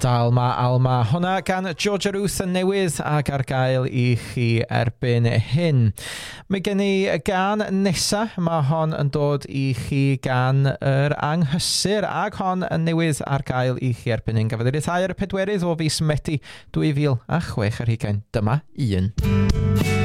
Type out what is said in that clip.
Dal ma Alma. Hwna gan Georgia Ruth yn newydd ac ar gael i chi erbyn hyn. Mae gen i gan nesa, mae hon yn dod i chi gan yr anghysur ac hon yn newydd ar gael i chi erbyn hyn. Gafodd ei ryddhau ar y 4 o fis Medi 2026 ar hugain. Dyma un.